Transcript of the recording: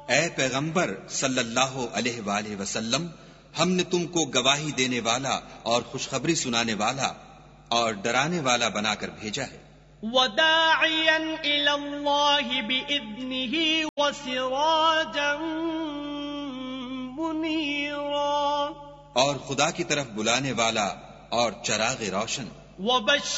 ए पैगंबर सल्लल्लाहु अलैहि वसल्लम, हमने तुमको गवाही देने वाला और खुशखबरी सुनाने वाला और डराने वाला बनाकर भेजा है। वदाइयन इलल्लाहि बिइज़्निही वसिराजन मुनीरा, और खुदा की तरफ बुलाने वाला और चराग रोशन।